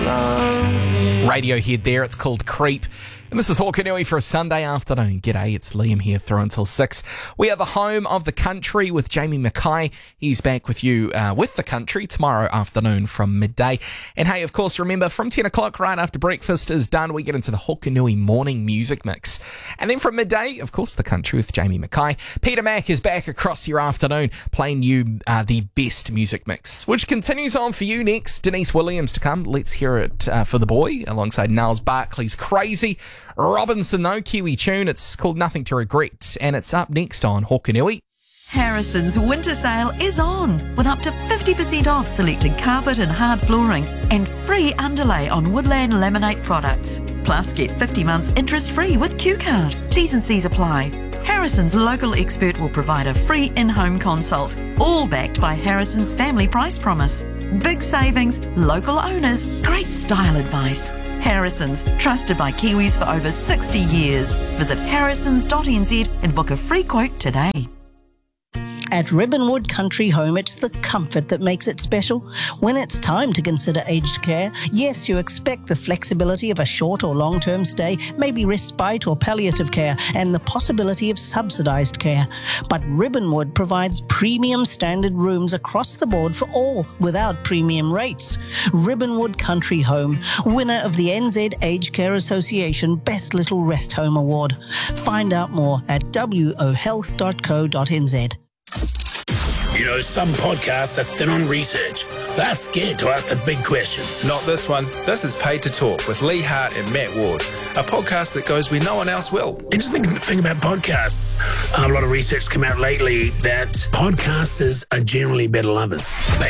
Radiohead there, it's called Creep. And this is Hawkanui for a Sunday afternoon. G'day, it's Liam here through until 6. We are the home of the country with Jamie Mackay. He's back with you with the country tomorrow afternoon from midday. And hey, of course, remember from 10 o'clock right after breakfast is done, we get into the Hawkanui morning music mix. And then from midday, of course, the country with Jamie Mackay. Peter Mack is back across your afternoon playing you the best music mix, which continues on for you next. Denise Williams to come. Let's hear it for the boy alongside Niles Barkley's Crazy. Robinson, though, Kiwi tune. It's called Nothing to Regret, and it's up next on Hawkanui. Harrison's winter sale is on, with up to 50% off selected carpet and hard flooring and free underlay on Woodland Laminate products. Plus, get 50 months interest-free with Q-Card. T's and C's apply. Harrison's local expert will provide a free in-home consult, all backed by Harrison's family price promise. Big savings, local owners, great style advice. Harrison's, trusted by Kiwis for over 60 years. Visit harrisons.nz and book a free quote today. At Ribbonwood Country Home, it's the comfort that makes it special. When it's time to consider aged care, yes, you expect the flexibility of a short or long-term stay, maybe respite or palliative care, and the possibility of subsidised care. But Ribbonwood provides premium standard rooms across the board for all, without premium rates. Ribbonwood Country Home, winner of the NZ Aged Care Association Best Little Rest Home Award. Find out more at wohealth.co.nz. You know, some podcasts are thin on research. They're scared to ask the big questions. Not this one. This is Paid to Talk with Lee Hart and Matt Ward, a podcast that goes where no one else will. Interesting thing about podcasts, a lot of research come out lately that podcasters are generally better lovers. They